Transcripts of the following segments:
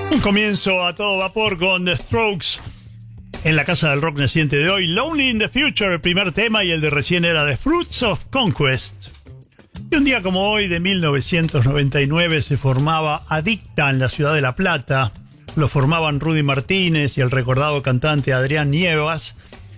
Un comienzo a todo vapor con The Strokes en la Casa del Rock naciente de hoy. Lonely in the Future, el primer tema, y el de recién era The Fruits of Conquest. Y un día como hoy, de 1999, se formaba Adicta en la ciudad de La Plata. Lo formaban Rudy Martínez y el recordado cantante Adrián Nievas,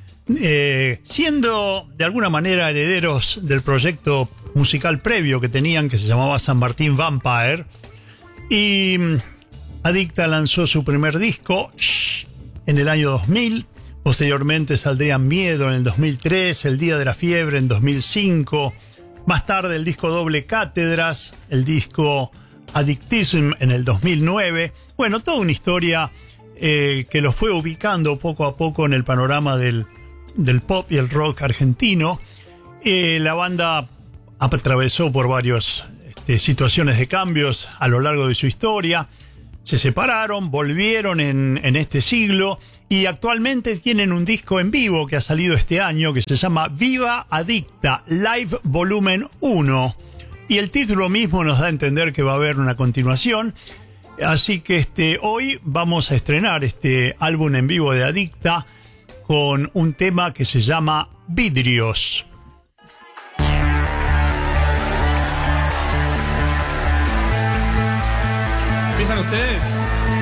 siendo de alguna manera herederos del proyecto musical previo que tenían, que se llamaba San Martín Vampire. Y Adicta lanzó su primer disco, Shh, en el año 2000. Posteriormente saldrían Miedo en el 2003, El Día de la Fiebre en 2005. Más tarde el disco doble Cátedras, el disco Addictism en el 2009. Bueno, toda una historia que los fue ubicando poco a poco en el panorama del pop y el rock argentino. La banda atravesó por varias situaciones de cambios a lo largo de su historia. Se separaron, volvieron en este siglo y actualmente tienen un disco en vivo que ha salido este año que se llama Viva Adicta Live Volumen 1. Y el título mismo nos da a entender que va a haber una continuación. Así que hoy vamos a estrenar este álbum en vivo de Adicta con un tema que se llama Vidrios. ¿Empiezan ustedes?